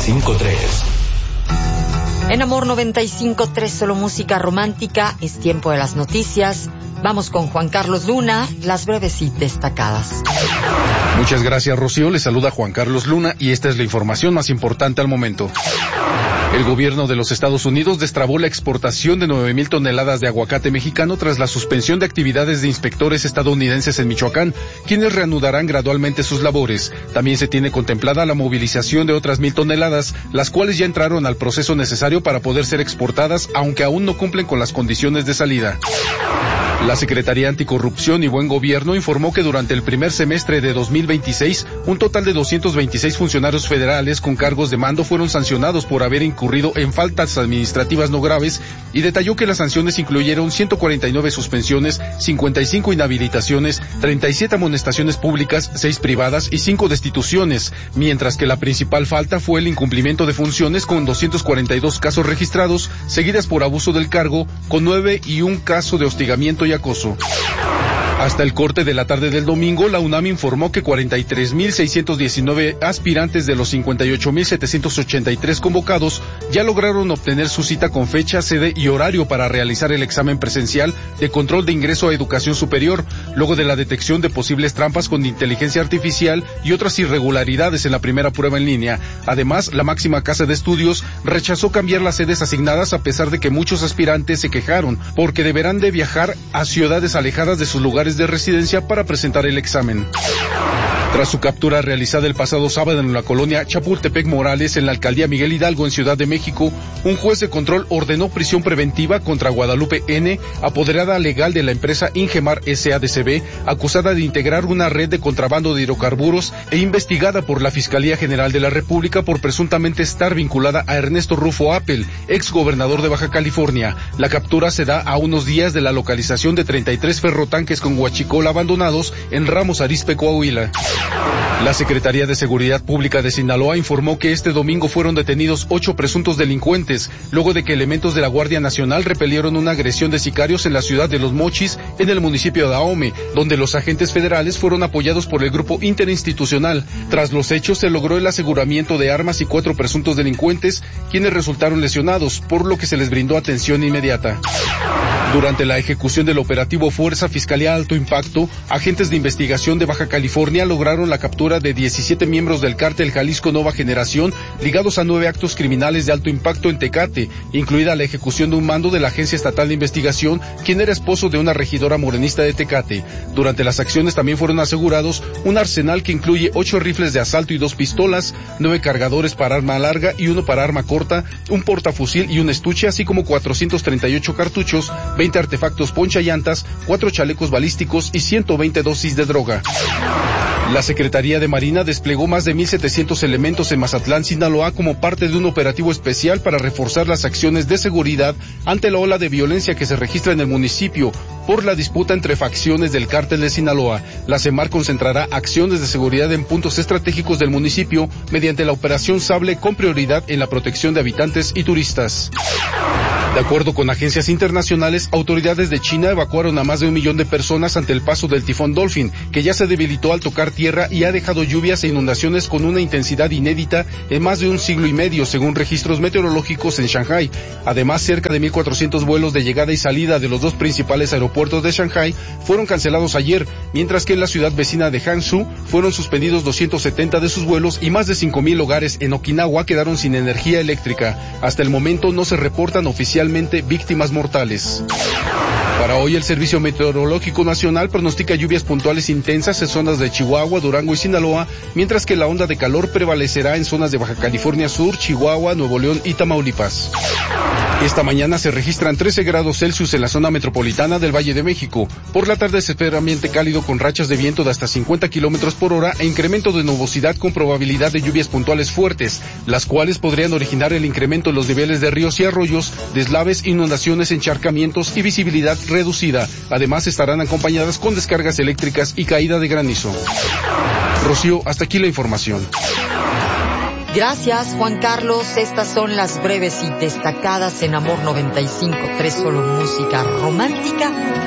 95.3. En Amor 95.3, solo música romántica, es tiempo de las noticias. Vamos con Juan Carlos Luna, las breves y destacadas. Muchas gracias, Rocío. Le saluda Juan Carlos Luna y esta es la información más importante al momento. El gobierno de los Estados Unidos destrabó la exportación de 9,000 toneladas de aguacate mexicano tras la suspensión de actividades de inspectores estadounidenses en Michoacán, quienes reanudarán gradualmente sus labores. También se tiene contemplada la movilización de otras 1,000 toneladas, las cuales ya entraron al proceso necesario para poder ser exportadas, aunque aún no cumplen con las condiciones de salida. La Secretaría Anticorrupción y Buen Gobierno informó que durante el primer semestre de 2026, un total de 226 funcionarios federales con cargos de mando fueron sancionados por haber incurrido en faltas administrativas no graves y detalló que las sanciones incluyeron 149 suspensiones, 55 inhabilitaciones, 37 amonestaciones públicas, 6 privadas y 5 destituciones, mientras que la principal falta fue el incumplimiento de funciones con 242 casos registrados, seguidas por abuso del cargo, con 9 y un caso de hostigamiento y acoso. Hasta el corte de la tarde del domingo, la UNAM informó que 43,619 aspirantes de los 58,783 convocados ya lograron obtener su cita con fecha, sede y horario para realizar el examen presencial de control de ingreso a educación superior, luego de la detección de posibles trampas con inteligencia artificial y otras irregularidades en la primera prueba en línea. Además, la máxima casa de estudios rechazó cambiar las sedes asignadas a pesar de que muchos aspirantes se quejaron porque deberán de viajar a ciudades alejadas de sus lugares de residencia para presentar el examen. Tras su captura realizada el pasado sábado en la colonia Chapultepec Morales, en la alcaldía Miguel Hidalgo, en Ciudad de México, un juez de control ordenó prisión preventiva contra Guadalupe N., apoderada legal de la empresa Ingemar S.A.D.C.B., acusada de integrar una red de contrabando de hidrocarburos e investigada por la Fiscalía General de la República por presuntamente estar vinculada a Ernesto Rufo Appel, ex gobernador de Baja California. La captura se da a unos días de la localización de 33 ferrotanques con huachicol abandonados en Ramos Arizpe, Coahuila. La Secretaría de Seguridad Pública de Sinaloa informó que este domingo fueron detenidos 8 presuntos delincuentes, luego de que elementos de la Guardia Nacional repelieron una agresión de sicarios en la ciudad de Los Mochis, en el municipio de Ahome, donde los agentes federales fueron apoyados por el grupo interinstitucional. Tras los hechos se logró el aseguramiento de armas y 4 presuntos delincuentes, quienes resultaron lesionados, por lo que se les brindó atención inmediata. Durante la ejecución del operativo Fuerza Fiscalía Alto Impacto, agentes de investigación de Baja California lograron la captura de 17 miembros del cártel Jalisco Nueva Generación, ligados a 9 actos criminales de alto impacto en Tecate, incluida la ejecución de un mando de la Agencia Estatal de Investigación, quien era esposo de una regidora morenista de Tecate. Durante las acciones también fueron asegurados un arsenal que incluye 8 rifles de asalto y 2 pistolas, 9 cargadores para arma larga y 1 para arma corta, un portafusil y un estuche, así como 438 cartuchos, 20 artefactos ponchallantas, 4 chalecos balísticos y 120 dosis de droga. La Secretaría de Marina desplegó más de 1,700 elementos en Mazatlán, Sinaloa, como parte de un operativo especial para reforzar las acciones de seguridad ante la ola de violencia que se registra en el municipio por la disputa entre facciones del cártel de Sinaloa. La SEMAR concentrará acciones de seguridad en puntos estratégicos del municipio mediante la Operación Sable, con prioridad en la protección de habitantes y turistas. De acuerdo con agencias internacionales, autoridades de China evacuaron a más de 1 millón de personas ante el paso del tifón Dolphin, que ya se debilitó al tocar tierra y ha dejado lluvias e inundaciones con una intensidad inédita en más de un siglo y medio, según registros meteorológicos en Shanghái. Además, cerca de 1,400 vuelos de llegada y salida de los 2 principales aeropuertos de Shanghái fueron cancelados ayer, mientras que en la ciudad vecina de Hangzhou fueron suspendidos 270 de sus vuelos y más de 5,000 hogares en Okinawa quedaron sin energía eléctrica. Hasta el momento no se reportan oficialmente víctimas mortales. Para hoy, el Servicio Meteorológico Nacional pronostica lluvias puntuales intensas en zonas de Chihuahua, Durango y Sinaloa, mientras que la onda de calor prevalecerá en zonas de Baja California Sur, Chihuahua, Nuevo León y Tamaulipas. Esta mañana se registran 13 grados Celsius en la zona metropolitana del Valle de México. Por la tarde se espera ambiente cálido con rachas de viento de hasta 50 kilómetros por hora e incremento de nubosidad con probabilidad de lluvias puntuales fuertes, las cuales podrían originar el incremento en los niveles de ríos y arroyos, deslaves, inundaciones, encharcamientos y visibilidad reducida. Además, estarán acompañadas con descargas eléctricas y caída de granizo. Rocío, hasta aquí la información. Gracias, Juan Carlos. Estas son las breves y destacadas en Amor 95.3, solo música romántica.